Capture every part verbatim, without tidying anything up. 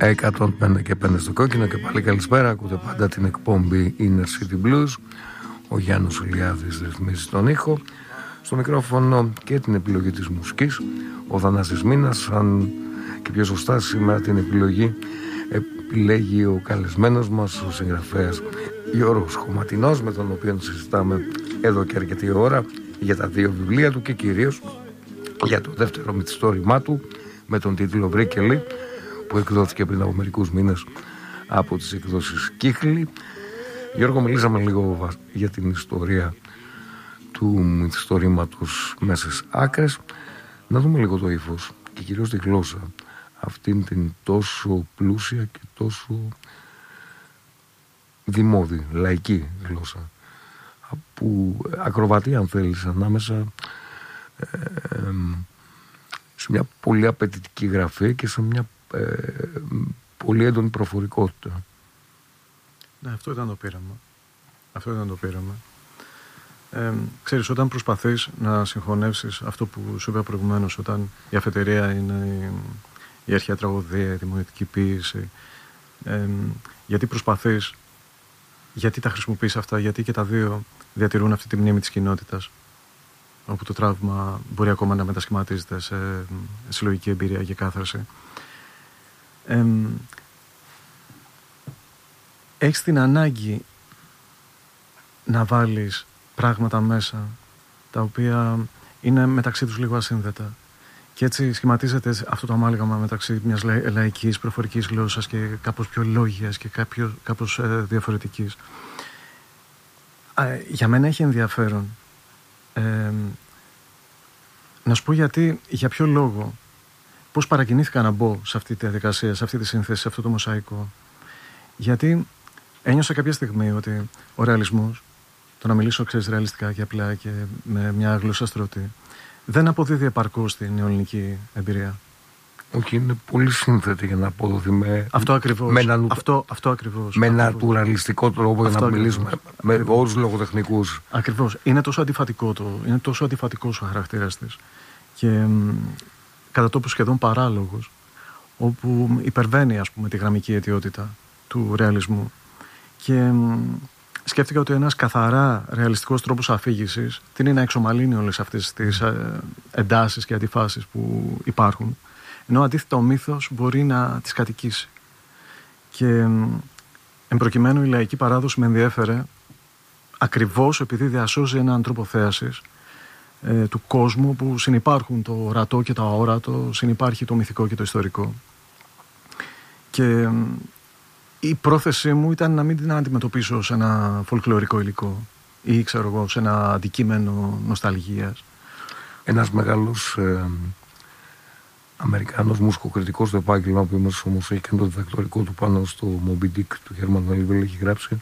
εκατόν πέντε και πέντε στο κόκκινο και πάλι καλησπέρα. Ακούτε πάντα την εκπομπή Inner City Blues. Ο Γιάννος Ηλιάδης ρυθμίζει τον ήχο. Στο μικρόφωνο και την επιλογή της μουσικής ο Θανάσης Μίνας. Αν και πιο σωστά σήμερα την επιλογή επιλέγει ο καλεσμένος μας, ο συγγραφέας Γιώργος Χωματινός, με τον οποίο συζητάμε εδώ και αρκετή ώρα για τα δύο βιβλία του και κυρίως για το δεύτερο μυθιστόρημά του με τον τίτλο Βρίκελη, που εκδόθηκε πριν από μερικούς μήνες από τις εκδόσεις Κύχλη. Γιώργο, μιλήσαμε λίγο για την ιστορία του μυθιστορήματος Μέσες Άκρες. Να δούμε λίγο το ύφος και κυρίως τη γλώσσα, αυτήν την τόσο πλούσια και τόσο δημόδη, λαϊκή γλώσσα, που ακροβατεί, αν θέλεις, ανάμεσα ε, ε, σε μια πολύ απαιτητική γραφή και σε μια ε, πολύ έντονη προφορικότητα. Ναι, αυτό ήταν το πείραμα. Αυτό ήταν το πείραμα. Ε, ξέρεις, όταν προσπαθείς να συγχωνεύσεις αυτό που σου είπα προηγουμένως, όταν η αφετηρία είναι η, η αρχαία τραγωδία, η δημοτική ποίηση, ε, γιατί προσπαθείς, γιατί τα χρησιμοποιείς αυτά, γιατί και τα δύο διατηρούν αυτή τη μνήμη της κοινότητας, όπου το τραύμα μπορεί ακόμα να μετασχηματίζεται σε συλλογική εμπειρία και κάθαρση. Ε, έχεις την ανάγκη να βάλεις πράγματα μέσα τα οποία είναι μεταξύ τους λίγο ασύνδετα, και έτσι σχηματίζεται αυτό το αμάλγαμα μεταξύ μιας λαϊκής προφορικής γλώσσας και κάπως πιο λόγιας και κάποιο, κάπως ε, διαφορετικής. Ε, για μένα έχει ενδιαφέρον ε, να σου πω γιατί, για ποιο λόγο, πώς παρακινήθηκα να μπω σε αυτή τη διαδικασία, σε αυτή τη σύνθεση, σε αυτό το μοσαϊκό. Γιατί ένιωσα κάποια στιγμή ότι ο ρεαλισμός, το να μιλήσω, ξέρεις, ρεαλιστικά και απλά και με μια γλώσσα στρωτή, δεν αποδίδει επαρκώς στην ελληνική εμπειρία. Όχι, είναι πολύ σύνθετη για να αποδοθεί με, αυτό ακριβώς, με ένα, αυτό, αυτό ακριβώς, με ένα ακριβώς. τουραλιστικό τρόπο για να μιλήσουμε με ακριβώς. όρους λογοτεχνικούς. Ακριβώς. Είναι τόσο αντιφατικό το, είναι τόσο αντιφατικός ο χαρακτήρας της και μ, κατά τόπους σχεδόν παράλογος, όπου υπερβαίνει, ας πούμε, τη γραμμική αιτιότητα του ρεαλισμού. Και μ, σκέφτηκα ότι ένας καθαρά ρεαλιστικός τρόπος αφήγησης τείνει να εξομαλύνει όλες αυτές τις ε, εντάσεις και αντιφάσεις που υπάρχουν, ενώ αντίθετα ο μύθος μπορεί να τις κατοικήσει. Και εν προκειμένου η λαϊκή παράδοση με ενδιέφερε ακριβώς επειδή διασώζει έναν τρόπο θέασης ε, του κόσμου, που συνυπάρχουν το ορατό και το αόρατο, συνυπάρχει το μυθικό και το ιστορικό. Και η πρόθεσή μου ήταν να μην την αντιμετωπίσω σε ένα φολκλωρικό υλικό ή, ξέρω εγώ, σε ένα αντικείμενο νοσταλγίας. Ένας μεγάλος ε, Αμερικάνος μουσικοκριτικός στο επάγγελμα, που όμως, όμως έχει κάνει το διδακτορικό του πάνω στο Moby Dick του Herman Melville, έχει γράψει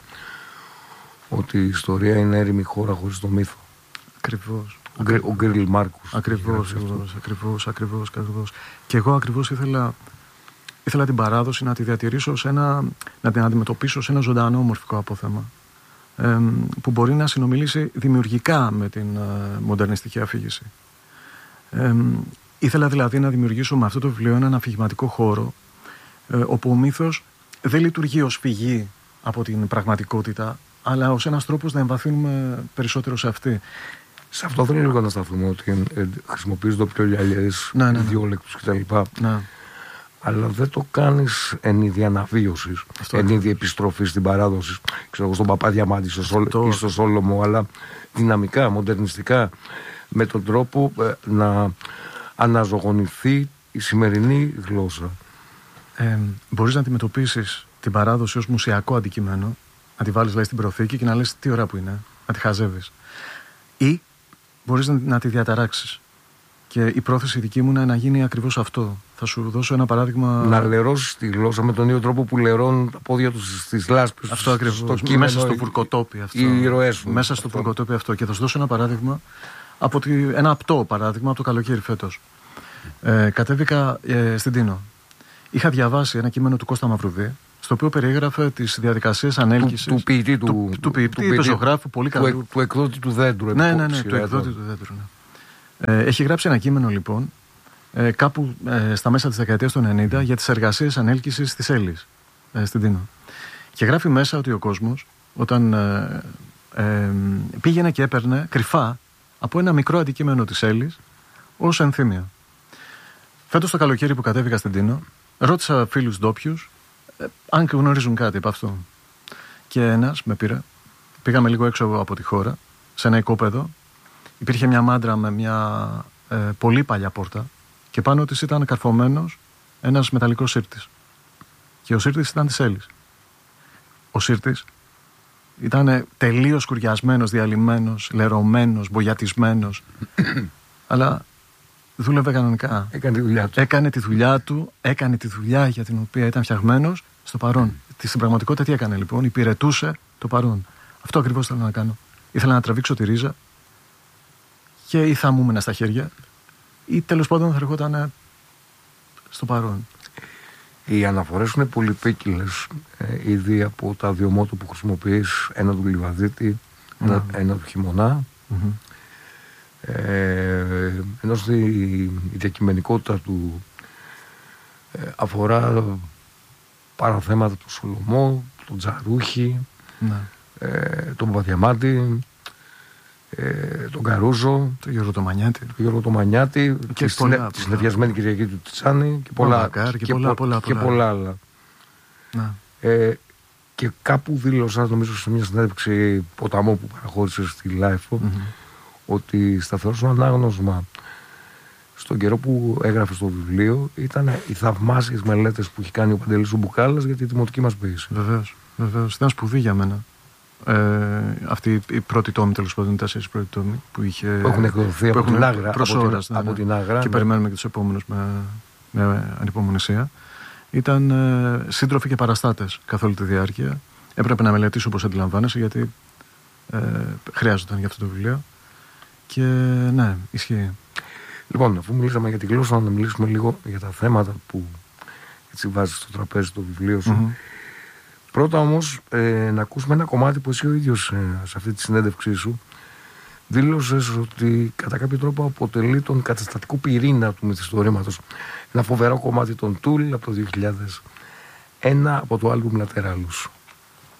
ότι η ιστορία είναι έρημη χώρα χωρίς το μύθο. Ακριβώς. Ο, Γκρι, ο Γκρίλ Μάρκους. Ακριβώς, ακριβώς, ακριβώς, ακριβώς, ακριβώς. Και εγώ ακριβώς ήθελα, ήθελα την παράδοση να τη διατηρήσω, σε ένα, να την αντιμετωπίσω σε ένα ζωντανό μορφικό απόθεμα, ε, που μπορεί να συνομιλήσει δημιουργικά με την ε, μοντερνιστική αφήγηση. Ε, ήθελα δηλαδή να δημιουργήσω με αυτό το βιβλίο έναν αφηγηματικό χώρο, ε, όπου ο μύθος δεν λειτουργεί ως φυγή από την πραγματικότητα, αλλά ως ένας τρόπος να εμβαθύνουμε περισσότερο σε αυτή. Σε αυτό θέλω λίγο να σταθούμε, ότι ε, χρησιμοποιείς πιο λιαλιές, ναι, ναι, ναι. ιδιόλεκτους κτλ. Ναι. Αλλά δεν το κάνεις εν είδη αναβίωσης, εν είδη επιστροφής στην παράδοση, ξέρω εγώ, στον Παπαδιαμάντη ή στο Σόλωμο, αλλά δυναμικά, μοντερνιστικά, με τον τρόπο ε, να αναζωογονηθεί η σημερινή γλώσσα. Ε, μπορείς να αντιμετωπίσεις την παράδοση ως μουσιακό αντικείμενο, να τη βάλεις, λέει, στην προθήκη και να λες τι ωραία που είναι, να τη χαζεύεις. Ή μπορείς να, να τη διαταράξεις. Και η πρόθεση δική μου είναι να γίνει ακριβώς αυτό. Θα σου δώσω ένα παράδειγμα. Να λερώσεις τη γλώσσα με τον ίδιο τρόπο που λερώνουν τα πόδια τους στις λάσπες. Αυτό ακριβώς. Μέσα στο φουρκοτόπι αυτό. Οι ηρωές σου. Μέσα στο φουρκοτόπι αυτό. Και θα σου δώσω ένα παράδειγμα, από τη, ένα απτό παράδειγμα από το καλοκαίρι φέτος. Ε, κατέβηκα ε, στην Τίνο. Είχα διαβάσει ένα κείμενο του Κώστα Μαυρουδή, στο οποίο περιέγραφε τις διαδικασίες ανέλκυσης του, του ποιητή, του, του, του, ποιητή, του, του ζωγράφου, πολύ καλού. Του, του εκδότη του δέντρου. Ναι, ναι, ναι, του εκδότη του δέντρου. Ναι. Ε, έχει γράψει ένα κείμενο, λοιπόν, ε, κάπου ε, στα μέσα της δεκαετίας του ενενήντα για τις εργασίες ανέλκυσης της Έλλης ε, στην Τίνο. Και γράφει μέσα ότι ο κόσμος όταν ε, ε, πήγαινε και έπαιρνε κρυφά από ένα μικρό αντικείμενο της Έλλης ως ενθύμιο. Φέτος το καλοκαίρι που κατέβηκα στην Τίνο, ρώτησα φίλους ντόπιους ε, αν και γνωρίζουν κάτι από αυτό. Και ένας με πήρε, πήγαμε λίγο έξω από τη χώρα, σε ένα οικόπεδο. Υπήρχε μια μάντρα με μια ε, πολύ παλιά πόρτα και πάνω της ήταν καρφωμένος ένας μεταλλικός σύρτης. Και ο σύρτης ήταν της Έλλης. Ο σύρτης ήταν τελείως σκουριασμένος, διαλυμένος, λερωμένος, μπογιατισμένος. Αλλά δούλευε κανονικά. Έκανε τη δουλειά του. Έκανε τη δουλειά του, έκανε τη δουλειά για την οποία ήταν φτιαγμένος στο παρόν. Mm. Στην πραγματικότητα τι έκανε λοιπόν, υπηρετούσε το παρόν. Αυτό ακριβώς ήθελα να κάνω. Ήθελα να τραβήξω τη ρίζα και ή θα μου έμενα στα χέρια ή τέλος πάντων θα ερχόταν στο παρόν. Οι αναφορές είναι πολυπίκυλες, ε, ήδη από τα δύο μότο που χρησιμοποιείς, ένα του Λιβαδίτη, mm. ένα, ένα του Χειμωνά. Mm-hmm. Ε, ενώ η, η διακειμενικότητα του ε, αφορά παραθέματα του Σολομό, τον Τζαρούχη, mm. ε, τον Παπαδιαμάτη, ε, τον Καρούζο, τον Γιώργο το Μανιάτη, τον Γιώργο το Μανιάτη, και τη συνε, συνεδριασμένη Κυριακή του Τιτσάνη και πολλά, Μακάρ, και και πολλά, πο, πολλά, και πολλά, πολλά άλλα. Να. Ε, και κάπου δήλωσα, νομίζω σε μια συνέντευξη Ποταμό που παραχώρησε στη Λάιφο, mm-hmm. ότι σταθερός ανάγνωσμα στον καιρό που έγραφε στο βιβλίο ήταν οι θαυμάσιες μελέτες που έχει κάνει ο Παντελής ο Μπουκάλας για τη δημοτική μας ποίηση. Βεβαίως, βεβαίως. Ήταν σπουδή για μένα. Ε, αυτή η πρώτη τόμη, τέλος πάντων, οι τέσσερις πρώτοι τόμοι που, είχε, που έχουν εκδοθεί από, την Άγρα, από, ώρας, την, ναι, από ναι. την Άγρα. Και ναι. Περιμένουμε και τους επόμενους με, με ανυπομονησία. Ήταν ε, σύντροφοι και παραστάτες καθ' όλη τη διάρκεια. Έπρεπε να μελετήσω, όπως αντιλαμβάνεσαι, γιατί ε, χρειάζονταν για αυτό το βιβλίο. Και ναι, ισχύει. Λοιπόν, αφού μιλήσαμε για τη γλώσσα, να μιλήσουμε λίγο για τα θέματα που έτσι βάζεις στο τραπέζι το βιβλίο σου. Mm-hmm. Πρώτα όμως, ε, να ακούσουμε ένα κομμάτι που εσύ ο ίδιος ε, σε αυτή τη συνέντευξή σου δήλωσες ότι κατά κάποιο τρόπο αποτελεί τον καταστατικό πυρήνα του μυθιστορήματος. Ένα φοβερό κομμάτι των Tool από το δύο χιλιάδες ένα από το άλμπουμ Lateralus.